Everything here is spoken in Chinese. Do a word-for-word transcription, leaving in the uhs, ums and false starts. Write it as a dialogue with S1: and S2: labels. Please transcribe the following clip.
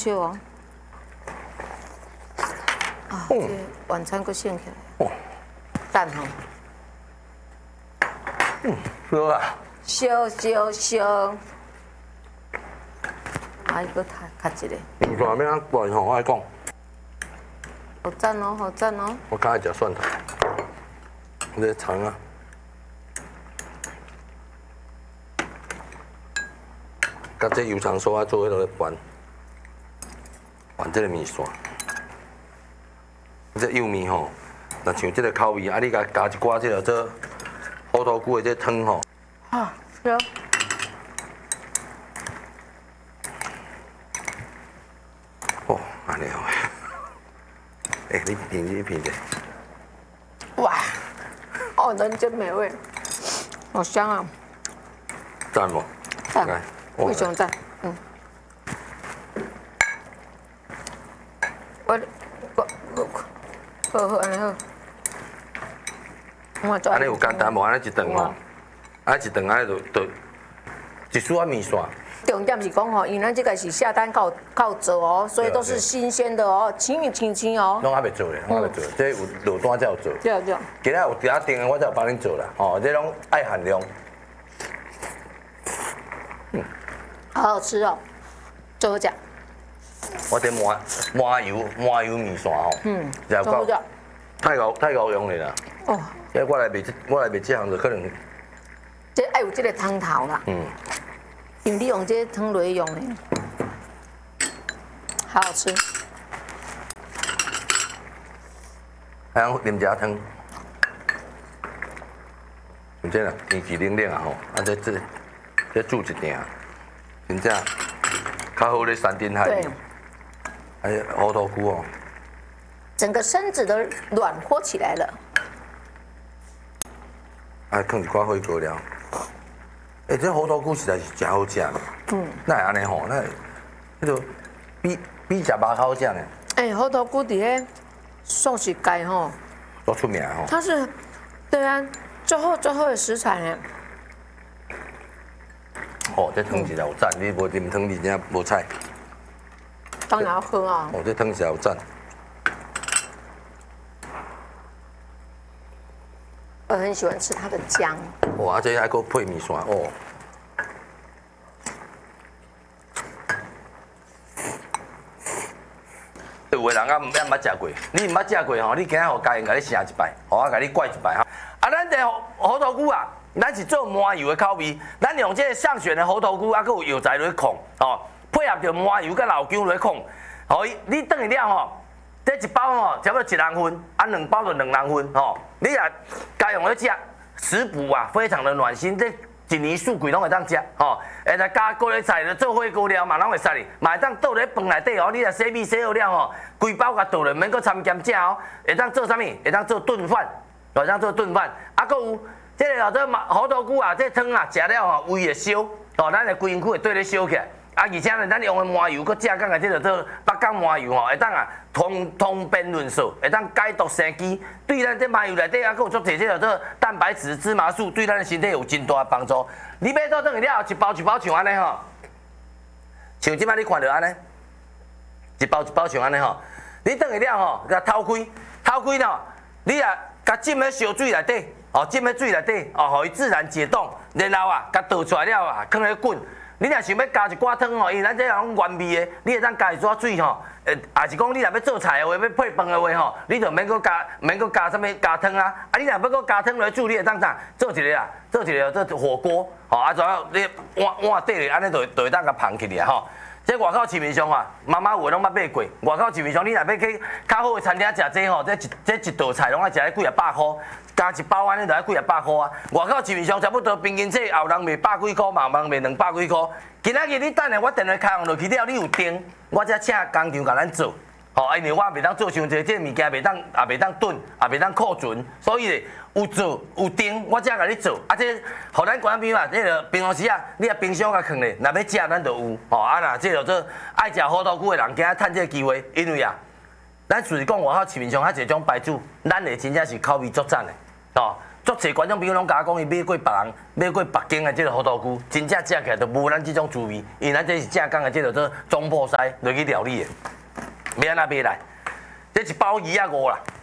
S1: 少哦。啊，这晚餐搁剩起来。哦。蛋吼。
S2: 嗯，烧啊。
S1: 烧烧烧。啊，伊搁较较一个。
S2: 唔错，咩啊？怪吼，我爱讲。
S1: 好赞哦，好赞哦。
S2: 我刚才食蒜头，这肠啊。 甲这油肠酥啊做迄落咧拌，拌这个面线。这幼面吼，若像这个口味，啊，你甲加一寡这个做虎头菇的这汤吼。
S1: 啊，是。
S2: 哦，安尼好。哎，你品一品者。
S1: 哇，哦，人间美味，好香啊！
S2: 赞不？
S1: 赞。 非常赞，嗯。我我我，好好安尼好。我做。安尼
S2: 有简单无？安尼一顿吼，安尼一顿安尼就就一束啊面线。
S1: 重点是讲吼，因为咱这个是下单靠靠做哦，所以都是新鲜的哦，清清清清哦。
S2: 拢还袂做咧，拢还袂做，这有落单才有做。
S1: 对对。
S2: 今仔有其他订的，我才有帮恁做啦。哦，这拢爱限量。嗯。
S1: 好好吃哦，最好食。
S2: 我这麻麻油麻油面线吼，嗯，
S1: 最好食。
S2: 太高太高用的啦。哦。因为我来卖这我来卖这行就可能。
S1: 这爱有这个汤头啦。嗯。因为你用这汤来用的，好好吃。
S2: 还要啉加汤。有这啦，年纪冷冷啊吼，啊这这这煮一鼎。 真正较好咧，山珍海味，还有猴头菇哦，
S1: 整个身子都暖和起来了。
S2: 啊，放一块火锅了。哎，这猴头菇实在是真好食。嗯。那会安尼吼，那迄个比比食肉好食呢。
S1: 哎，猴头菇伫咧寿喜街吼，
S2: 都出名吼。
S1: 它是，对啊，最后最后的食材呢。
S2: 哦，这汤是有赞，你无啉汤你真正无菜。
S1: 当然要喝啊。
S2: 哦，这汤是有赞。
S1: 我很喜欢吃它的姜。
S2: 哇，这还够配面线哦。有个人啊，毋捌捌食过，你毋捌食过吼，你今仔互家人甲你请一摆，互我甲你怪一摆哈。啊，咱这猴头菇啊。 咱是做麻油的口味，咱用这个上选的猴头菇，啊，佮有药材落去控，哦，配合着麻油佮老姜落去控，吼，你等于了吼，这一包吼差不多一人份，啊，两包就两人份，吼，你也家用去食，食补啊，非常的暖心，这一年四季拢会当食，吼，会来加高丽菜来做火锅料嘛，拢会使哩，嘛会当倒咧饭内底哦，你若洗米洗好了吼，规包甲倒咧，免佮掺咸食哦，会当做啥物？会当做炖饭，会当做炖饭，啊，佮有。 这个哦，这猴头菇啊，这汤啊，食了吼胃会烧，哦，咱的规身躯会对咧烧起来。啊，而且呢，咱用的麻油，佮正港的这个做北港麻油吼，会当啊通通便润燥，会当解毒生机，对咱这麻油内底啊，佮有足侪这个做蛋白质、芝麻素，对咱的身体有真大的帮助。你买到等于了，一包一包像安尼吼，像即摆你看到安尼，一包一包像安尼吼，你等于了吼，甲偷开，偷开了，你啊，甲浸喺烧水内底。 哦，浸喺水内底，哦，互伊自然解冻，然后啊，甲倒出来了啊，放咧滚。你若想要加一寡汤吼，因为咱这种原味的，你会当加一撮水吼，呃，也是讲你若要做菜的话，要配饭的话吼，你就免搁加，免搁加啥物加汤啊。啊，你若要搁加汤来煮，你会当啥？做一个啊，做一个做火锅，吼，啊，然后你碗碗底咧，安尼就就会当甲捧起来吼。这外口市面上啊，妈妈有拢捌买过。外口市面上，你若要去较好的餐厅食这吼，这一这一道菜拢爱食咧几啊百块。 加一包安尼就要几啊百块啊！外口市面上差不多平均这后人卖百几块，嘛人卖两百几块。今仔日你等下我电话开放落去了，你有订，我才请工厂甲咱做。吼，因为我袂当做伤济，这物件袂当，也袂当炖，也袂当库存，所以咧有做有订，我才甲你做。啊，这互咱观众朋友啊，这个平常时啊，你啊冰箱甲放咧，若要食咱就有。吼，啊若这叫做爱食虎头菇的人，今仔趁这个机会，因为啊，咱就是讲外口市面上遐一种牌子，咱的真正是口味足赞的。 哦， 足侪观众朋友拢甲我讲，伊买过别人买过北京的这个猴头菇，真正食起来都无咱这种滋味，因为咱这是正港的这个做中破塞落去料理的，要安那买来，这一包二啊五啦。